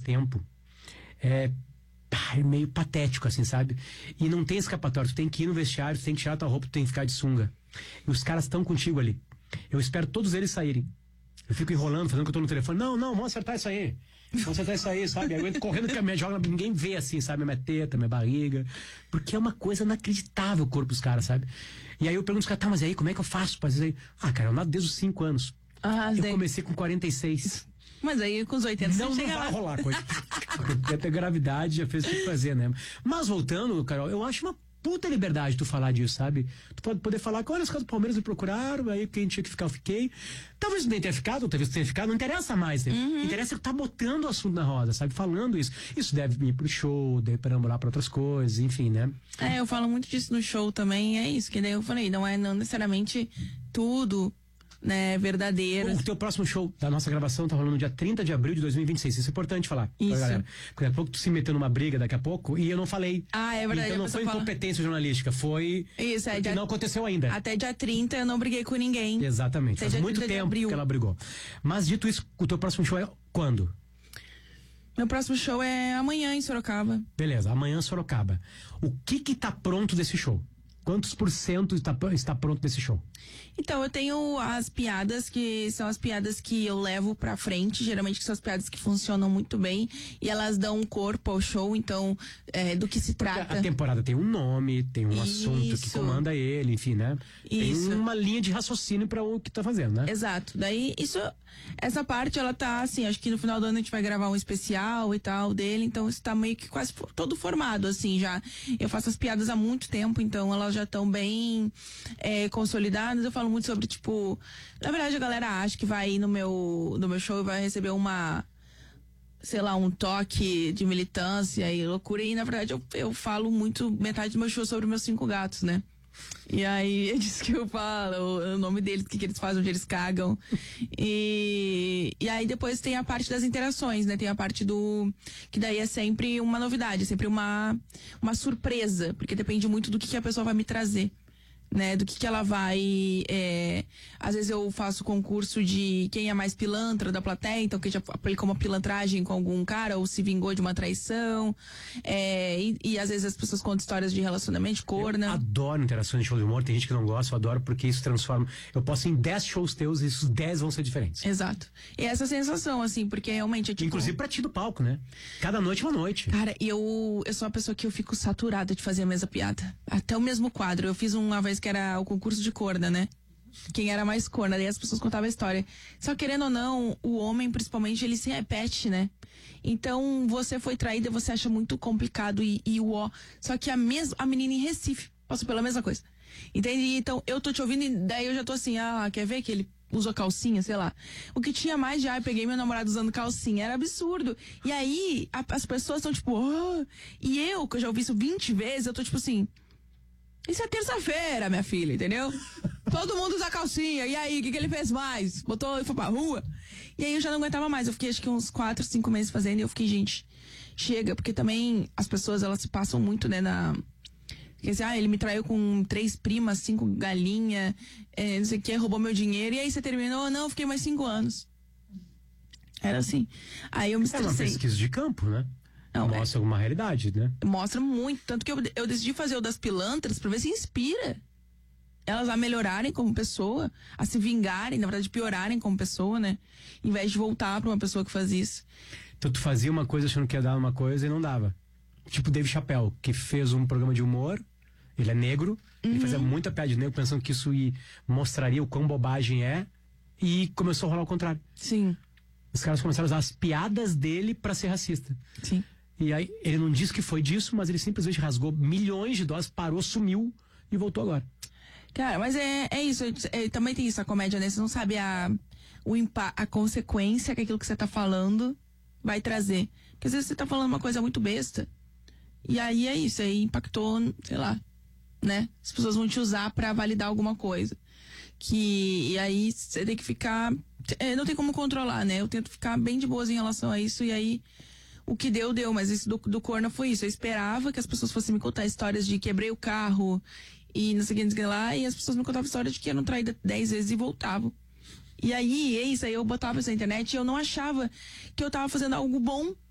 tempo, é meio patético, assim, sabe? E não tem escapatória, tu tem que ir no vestiário, tu tem que tirar tua roupa, tu tem que ficar de sunga. E os caras estão contigo ali. Eu espero todos eles saírem. Eu fico enrolando, fazendo que eu tô no telefone. Não, vamos acertar isso aí. Vamos acertar isso aí, sabe? Eu entro correndo que a minha joga, ninguém vê assim, sabe? Minha teta, minha barriga. Porque é uma coisa inacreditável o corpo dos caras, sabe? E aí eu pergunto os caras, tá, mas aí como é que eu faço pra dizer? Cara, eu nado desde os 5 anos. Eu comecei com 46. Mas aí com os 80 não vai rolar coisa. Até gravidade já fez o que fazer, né? Mas voltando, Carol, eu acho uma puta liberdade tu falar disso, sabe? Tu pode poder falar que olha, os caras do Palmeiras me procuraram, aí quem tinha que ficar eu fiquei. Talvez nem tenha ficado, ou talvez tenha ficado, não interessa mais, né? Interessa que tu tá botando o assunto na roda, sabe? Falando isso. Isso deve ir pro show, deve perambular pra outras coisas, enfim, né? Eu falo muito disso no show também, é isso, que daí eu falei, não necessariamente tudo, né, verdadeiro. O teu próximo show da nossa gravação tá rolando no dia 30 de abril de 2026. Isso é importante falar pra galera. Porque daqui a pouco tu se meteu numa briga daqui a pouco e eu não falei. É verdade. Então não foi incompetência jornalística, foi. Isso, que não aconteceu ainda. Até dia 30 eu não briguei com ninguém. Exatamente. Faz muito tempo que ela brigou. Mas dito isso, o teu próximo show é quando? Meu próximo show é amanhã em Sorocaba. Beleza, amanhã em Sorocaba. O que tá pronto desse show? Quantos % está pronto desse show? Então, eu tenho as piadas, que são as piadas que eu levo pra frente, geralmente que são as piadas que funcionam muito bem, e elas dão um corpo ao show, então, do que se trata. Porque a temporada tem um nome, tem um assunto que comanda ele, enfim, né? Isso. Tem uma linha de raciocínio pra o que tá fazendo, né? Exato. Daí, essa parte, ela tá assim, acho que no final do ano a gente vai gravar um especial e tal dele, então isso tá meio que quase todo formado, assim, já. Eu faço as piadas há muito tempo, então elas já estão bem consolidadas. Eu falo muito sobre, tipo, na verdade a galera acha que vai ir no meu show e vai receber sei lá, um toque de militância e loucura, e na verdade eu falo muito, metade do meu show sobre meus 5 gatos, né? E aí é disso que eu falo, o nome deles, o que eles fazem, onde eles cagam. E aí depois tem a parte das interações, né? Tem a parte que daí é sempre uma novidade, é sempre uma surpresa, porque depende muito do que a pessoa vai me trazer, né, do que ela vai, às vezes eu faço concurso de quem é mais pilantra da plateia, então quem já aplicou uma pilantragem com algum cara ou se vingou de uma traição, e às vezes as pessoas contam histórias de relacionamento, corna. Eu adoro interações de show de humor, tem gente que não gosta, eu adoro porque isso transforma, eu posso ir em 10 shows teus e esses 10 vão ser diferentes. Exato. E essa sensação, assim, porque realmente é tipo... Inclusive pra ti do palco, né? Cada noite é uma noite. Cara, eu sou uma pessoa que eu fico saturada de fazer a mesma piada. Até o mesmo quadro. Eu fiz uma vez que era o concurso de corna, né? Quem era mais corna, daí as pessoas contavam a história. Só querendo ou não, o homem, principalmente, ele se repete, né? Então, você foi traída, você acha muito complicado e só que a menina em Recife passou pela mesma coisa. Entende? Então, eu tô te ouvindo e daí eu já tô assim, quer ver que ele usou calcinha, sei lá. O que tinha mais eu peguei meu namorado usando calcinha, era absurdo. E aí, as pessoas estão tipo, e eu, que eu já ouvi isso 20 vezes, eu tô tipo assim, isso é terça-feira, minha filha, entendeu? Todo mundo usa calcinha. E aí, o que ele fez mais? Botou e foi pra rua. E aí eu já não aguentava mais. Eu fiquei acho que uns 4, 5 meses fazendo. E eu fiquei, gente, chega. Porque também as pessoas, elas se passam muito, né, quer dizer, ele me traiu com 3 primas, 5 galinhas, não sei o que, roubou meu dinheiro. E aí você terminou, não, eu fiquei mais 5 anos. Era assim. Aí eu me estressei. É uma pesquisa de campo, né? Não, mostra alguma realidade, né? Mostra muito. Tanto que eu decidi fazer o das pilantras pra ver se inspira elas a melhorarem como pessoa, a se vingarem, na verdade piorarem como pessoa, né? Em vez de voltar pra uma pessoa que faz isso. Então tu fazia uma coisa achando que ia dar uma coisa e não dava. Tipo o Dave Chappelle, que fez um programa de humor, ele é negro, ele fazia muita piada de negro, pensando que isso mostraria o quão bobagem é, e começou a rolar ao contrário. Sim. Os caras começaram a usar as piadas dele pra ser racista. Sim. E aí, ele não disse que foi disso, mas ele simplesmente rasgou milhões de dólares, parou, sumiu e voltou agora. Cara, mas é isso. Também tem isso, a comédia, né? Você não sabe a consequência que aquilo que você tá falando vai trazer. Porque às vezes você tá falando uma coisa muito besta. E aí é isso, aí impactou, sei lá, né? As pessoas vão te usar pra validar alguma coisa. E aí você tem que ficar... não tem como controlar, né? Eu tento ficar bem de boas em relação a isso, e aí... O que deu, mas isso do corna foi isso. Eu esperava que as pessoas fossem me contar histórias de quebrei o carro e não sei o que lá, e as pessoas me contavam histórias de que eram traídas 10 vezes e voltavam. E aí, eu botava isso na internet e eu não achava que eu tava fazendo algo bom